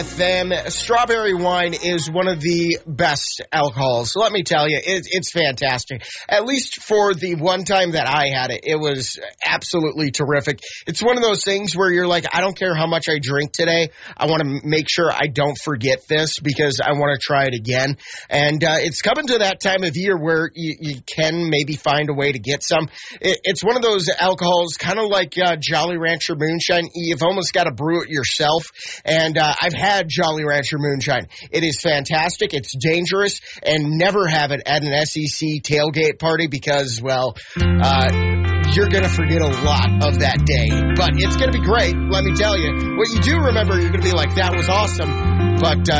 Them, strawberry wine is one of the best alcohols. Let me tell you, it's fantastic. At least for the one time that I had it, it was absolutely terrific. It's one of those things where you're like, I don't care how much I drink today. I want to make sure I don't forget this because I want to try it again. And it's coming to that time of year where you can maybe find a way to get some. It's one of those alcohols, kind of like Jolly Rancher Moonshine. You've almost got to brew it yourself. And I've had Jolly Rancher Moonshine. It is fantastic. It's dangerous, and never have it at an SEC tailgate party because, well, you're going to forget a lot of that day. But it's going to be great, let me tell you. What you do remember, you're going to be like, that was awesome. But